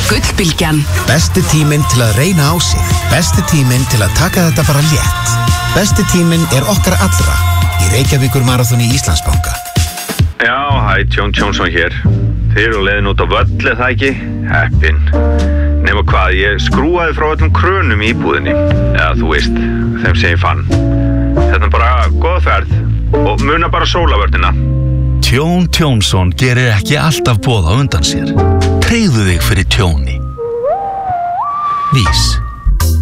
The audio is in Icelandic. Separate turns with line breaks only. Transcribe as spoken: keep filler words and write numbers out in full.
Gullbylgjan.
Besti tíminn til að reyna á sig. Besti tíminn til að taka þetta bara létt. Besti tíminn er okkar allra í Reykjavíkur maraþoni Íslandsbanka.
Já, hæ, Tjón Tjónsson hér. Þið eru leiðin út á völl, er það ekki? Heppin. Nema hvað, ég skrúaði frá öllum krönum í íbúðinni. Eða þú veist, þeim sem ég fann. Þetta er bara góð ferð og muna bara sólavörnina.
Tjón Tjónsson gerir ekki alltaf boð á undan sér. Tryggðu þig fyrir tjóni. Vís.